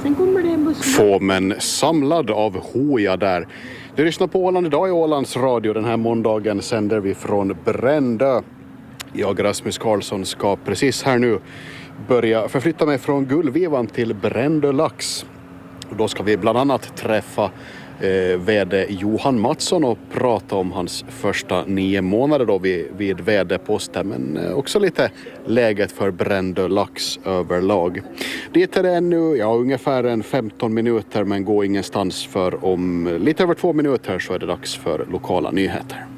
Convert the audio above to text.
Sen kommer det en buss. Få men samlad av hoja där. Du lyssnar på Åland idag i Ålands radio. Den här måndagen sänder vi från Brändö. Jag, Rasmus Karlsson, ska precis här nu börja förflytta mig från Gullvivan till Brändö lax. Och då ska vi bland annat träffa vd Johan Mattsson och prata om hans första 9 månader då vid vd-posten, men också lite läget för Brändö lax överlag. Dit är det ännu ungefär 15 minuter, men gå ingenstans, för om lite över 2 minuter så är det dags för lokala nyheter.